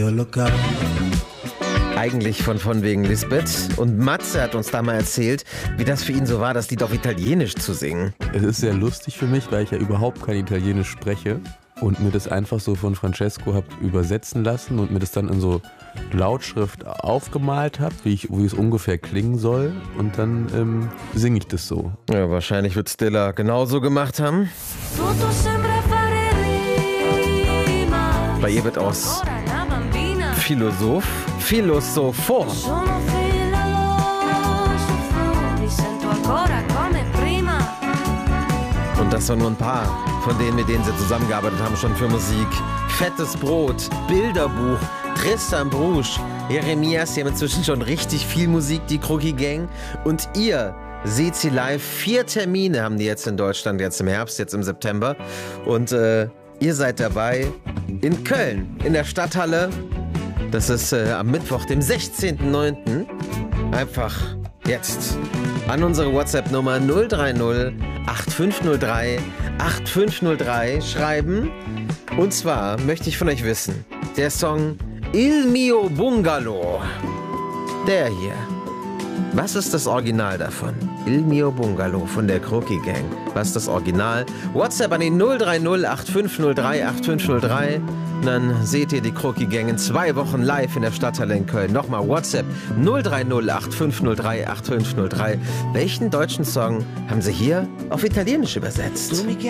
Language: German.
Eigentlich von wegen Lisbeth. Und Matze hat uns da mal erzählt, wie das für ihn so war, das Lied auf Italienisch zu singen. Es ist sehr lustig für mich, weil ich ja überhaupt kein Italienisch spreche und mir das einfach so von Francesco habe übersetzen lassen und mir das dann in so Lautschrift aufgemalt habe, wie es ungefähr klingen soll, und dann singe ich das so. Ja, wahrscheinlich wird Stiller genauso gemacht haben. Bei ihr wird aus Filosofo. Und das waren nur ein paar von denen, mit denen sie zusammengearbeitet haben, schon für Musik. Fettes Brot, Bilderbuch, Tristan Brusch, Jeremias, die haben inzwischen schon richtig viel Musik, die Crookie Gang. Und ihr seht sie live. 4 Termine haben die jetzt in Deutschland, jetzt im Herbst, jetzt im September. Und ihr seid dabei in Köln, in der Stadthalle. Das ist am Mittwoch, dem 16.09. Einfach jetzt an unsere WhatsApp-Nummer 030 8503 8503 schreiben. Und zwar möchte ich von euch wissen, der Song Il mio bungalow, der hier. Was ist das Original davon? Il mio bungalow von der Crookie Gang. Was ist das Original? WhatsApp an die 030 8503 8503. Und dann seht ihr die Crookie Gang in 2 Wochen live in der Stadthalle in Köln. Nochmal WhatsApp 030 8503 8503. Welchen deutschen Song haben sie hier auf Italienisch übersetzt?